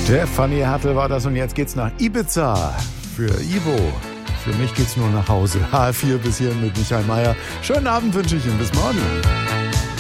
Stefanie Hertel war das und jetzt geht's nach Ibiza für Ivo. Für mich geht's nur nach Hause. H4 bis hier mit Michael Mayer. Schönen Abend wünsche ich Ihnen. Bis morgen.